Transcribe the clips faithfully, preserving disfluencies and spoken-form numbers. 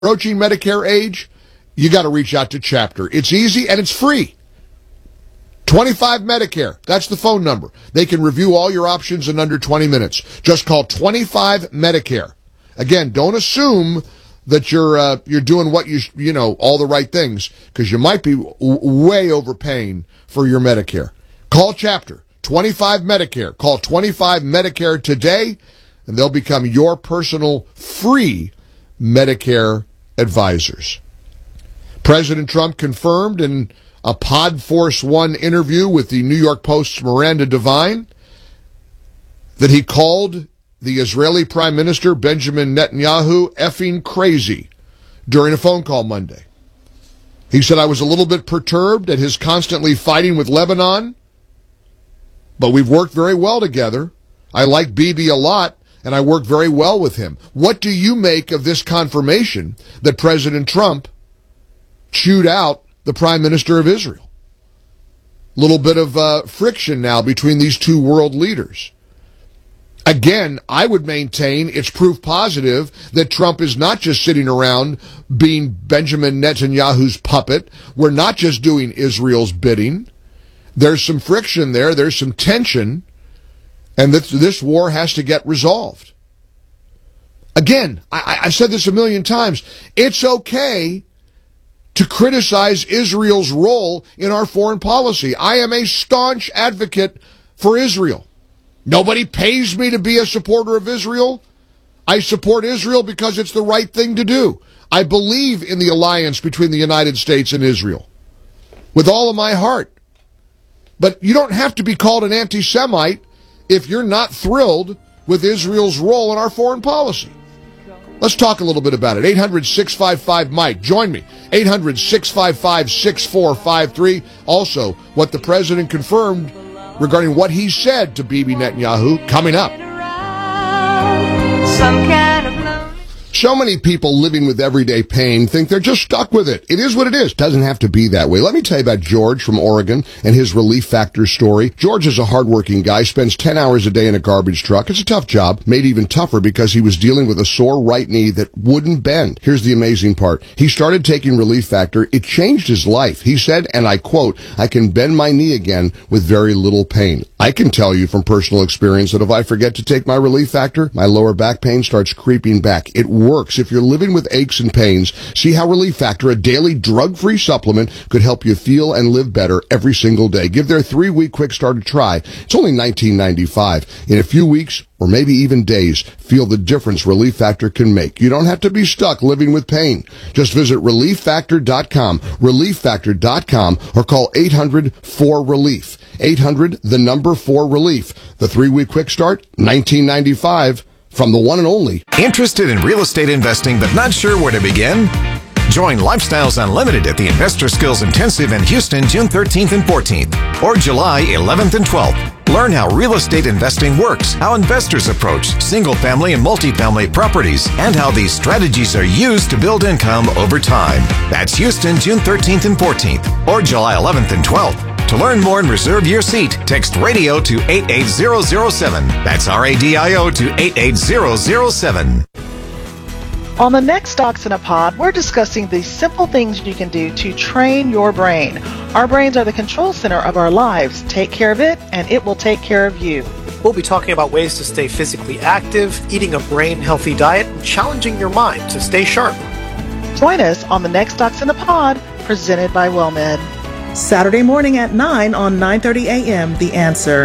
approaching Medicare age, you got to reach out to Chapter. It's easy and it's free. twenty-five Medicare. That's the phone number. They can review all your options in under twenty minutes. Just call twenty-five Medicare. Again, don't assume that you're uh, you're doing what you sh- you know all the right things, because you might be w- way overpaying for your Medicare. Call Chapter. twenty-five Medicare. Call twenty-five Medicare today, and they'll become your personal free Medicare advisors. President Trump confirmed in a Pod Force One interview with the New York Post's Miranda Devine that he called the Israeli Prime Minister Benjamin Netanyahu effing crazy during a phone call Monday. He said, I was a little bit perturbed at his constantly fighting with Lebanon, but we've worked very well together. I like Bibi a lot, and I work very well with him. What do you make of this confirmation that President Trump chewed out the Prime Minister of Israel? Little bit of uh, friction now between these two world leaders. Again, I would maintain it's proof positive that Trump is not just sitting around being Benjamin Netanyahu's puppet. We're not just doing Israel's bidding. There's some friction there. There's some tension. And this, this war has to get resolved. Again, I, I've said this a million times. It's okay to criticize Israel's role in our foreign policy. I am a staunch advocate for Israel. Nobody pays me to be a supporter of Israel. I support Israel because it's the right thing to do. I believe in the alliance between the United States and Israel with all of my heart. But you don't have to be called an anti-Semite if you're not thrilled with Israel's role in our foreign policy. Let's talk a little bit about it. eight hundred, six five five, Mike. Join me. eight hundred, six five five, six four five three. Also, what the president confirmed regarding what he said to Bibi Netanyahu, coming up. Some kind of So many people living with everyday pain think they're just stuck with it. It is what it is. Doesn't have to be that way. Let me tell you about George from Oregon and his Relief Factor story. George is a hardworking guy, spends ten hours a day in a garbage truck. It's a tough job, made even tougher because he was dealing with a sore right knee that wouldn't bend. Here's the amazing part. He started taking Relief Factor. It changed his life. He said, and I quote, I can bend my knee again with very little pain. I can tell you from personal experience that if I forget to take my Relief Factor, my lower back pain starts creeping back. It works. If you're living with aches and pains, see how Relief Factor, a daily drug-free supplement, could help you feel and live better every single day. Give their three-week quick start a try. It's only nineteen ninety-five. In a few weeks, or maybe even days, feel the difference Relief Factor can make. You don't have to be stuck living with pain. Just visit relief factor dot com, relief factor dot com, or call eight hundred four relief. eight hundred, the number four relief. The three-week quick start, nineteen ninety-five. From the one and only. Interested in real estate investing but not sure where to begin? Join Lifestyles Unlimited at the Investor Skills Intensive in Houston, June thirteenth and fourteenth, or July eleventh and twelfth. Learn how real estate investing works, how investors approach single-family and multifamily properties, and how these strategies are used to build income over time. That's Houston, June thirteenth and fourteenth, or July eleventh and twelfth. To learn more and reserve your seat, text radio to eight eight zero zero seven. That's R A D I O to eight eight zero zero seven. On the next Stocks in a Pod, we're discussing the simple things you can do to train your brain. Our brains are the control center of our lives. Take care of it, and it will take care of you. We'll be talking about ways to stay physically active, eating a brain-healthy diet, and challenging your mind to stay sharp. Join us on the next Stocks in a Pod, presented by WellMed. Saturday morning at nine on nine thirty a.m. The Answer.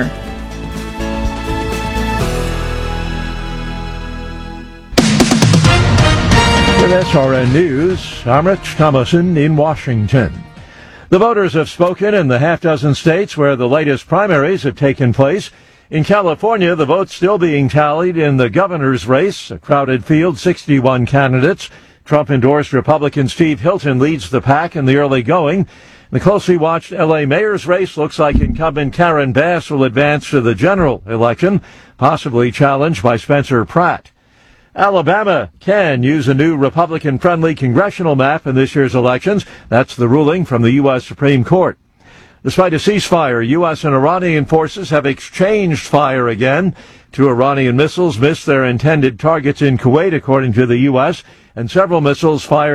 With S R N News, I'm Rich Thomason in Washington. The voters have spoken in the half dozen states where the latest primaries have taken place. In California, the votes still being tallied in the governor's race, a crowded field, sixty-one candidates. Trump-endorsed Republican Steve Hilton leads the pack in the early going. The closely watched L A mayor's race looks like incumbent Karen Bass will advance to the general election, possibly challenged by Spencer Pratt. Alabama can use a new Republican-friendly congressional map in this year's elections. That's the ruling from the U S Supreme Court. Despite a ceasefire, U S and Iranian forces have exchanged fire again. Two Iranian missiles missed their intended targets in Kuwait, according to the U S, and several missiles fired